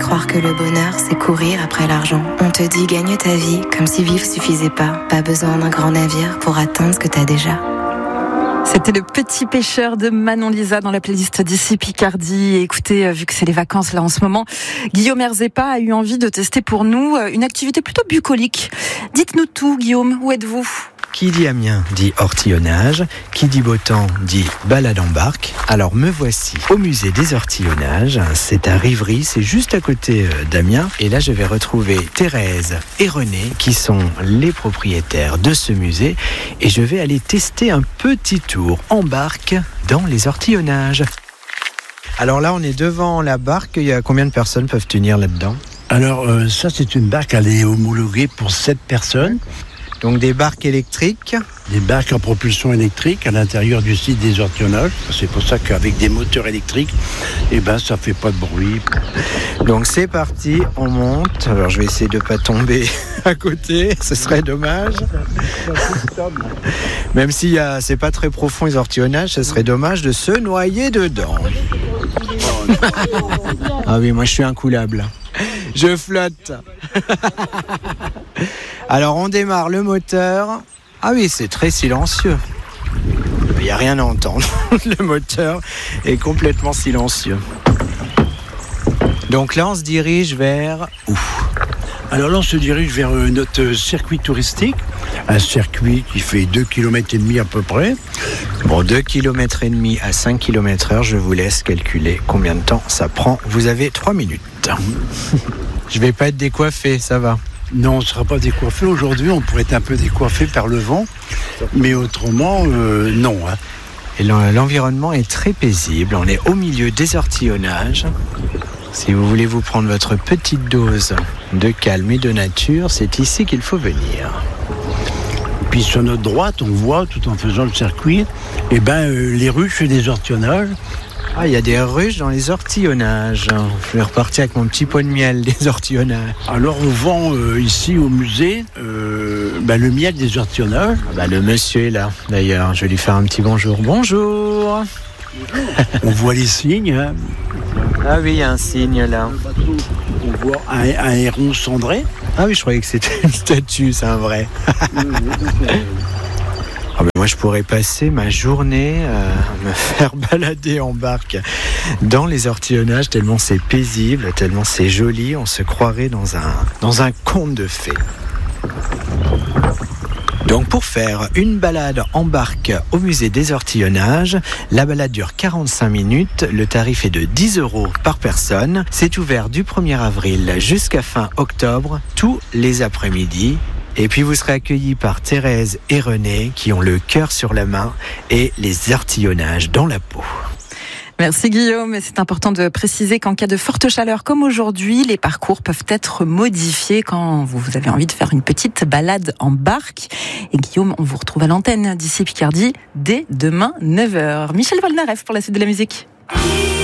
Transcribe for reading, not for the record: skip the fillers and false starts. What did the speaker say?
croire que le bonheur, c'est courir après l'argent. On te dit gagne ta vie, comme si vivre suffisait pas. Pas besoin d'un grand navire pour atteindre ce que t'as déjà. C'était le Petit Pêcheur de Manon Lisa dans la playlist d'ici Picardie. Et écoutez, vu que c'est les vacances là en ce moment, Guillaume Herzepa a eu envie de tester pour nous une activité plutôt bucolique. Dites-nous tout, Guillaume, où êtes-vous ? Qui dit Amiens dit ortillonnage, qui dit beau temps dit balade en barque. Alors me voici au musée des ortillonnages, c'est à Rivry, c'est juste à côté d'Amiens. Et là je vais retrouver Thérèse et René qui sont les propriétaires de ce musée. Et je vais aller tester un petit tour en barque dans les ortillonnages. Alors là on est devant la barque, il y a combien de personnes peuvent tenir là-dedans ? Alors ça c'est une barque, elle est homologuée pour 7 personnes. Donc des barques électriques. Des barques en propulsion électrique à l'intérieur du site des ortillonnages. C'est pour ça qu'avec des moteurs électriques, ça fait pas de bruit. Donc c'est parti, on monte. Alors je vais essayer de pas tomber à côté, ce serait dommage. Même si c'est pas très profond les ortillonnages, ce serait dommage de se noyer dedans. Ah oui, moi je suis incoulable. Je flotte. Alors on démarre le moteur. Ah oui, c'est très silencieux. Il n'y a rien à entendre. Le moteur est complètement silencieux. Donc là on se dirige vers où ? Alors là on se dirige vers notre circuit touristique. Un circuit qui fait 2,5 km à peu près. Bon, 2,5 km à 5 km/h, je vous laisse calculer combien de temps ça prend. Vous avez 3 minutes. Je vais pas être décoiffé, ça va. Non, on ne sera pas décoiffé. Aujourd'hui, on pourrait être un peu décoiffé par le vent. Mais autrement, non. Et l'environnement est très paisible. On est au milieu des ortillonnages. Si vous voulez vous prendre votre petite dose de calme et de nature, c'est ici qu'il faut venir. Puis sur notre droite, on voit, tout en faisant le circuit, les ruches des ortillonnages. Ah, il y a des ruches dans les ortillonnages. Je vais repartir avec mon petit pot de miel des ortillonnages. Alors on vend ici au musée le miel des ortillonnages. Le monsieur est là d'ailleurs, je vais lui faire un petit bonjour. Bonjour. On voit les signes. Ah oui, il y a un signe là. On voit un héron cendré. Ah oui, je croyais que c'était une statue, c'est un vrai. Moi, je pourrais passer ma journée à me faire balader en barque dans les ortillonnages, tellement c'est paisible, tellement c'est joli. On se croirait dans un conte de fées. Donc pour faire une balade en barque au musée des ortillonnages, la balade dure 45 minutes, le tarif est de 10 € par personne. C'est ouvert du 1er avril jusqu'à fin octobre, tous les après-midi. Et puis vous serez accueillis par Thérèse et René qui ont le cœur sur la main et les ortillonnages dans la peau. Merci Guillaume, et c'est important de préciser qu'en cas de forte chaleur comme aujourd'hui, les parcours peuvent être modifiés quand vous avez envie de faire une petite balade en barque. Et Guillaume, on vous retrouve à l'antenne d'ici Picardie dès demain 9h. Michel Polnareff pour la suite de la musique.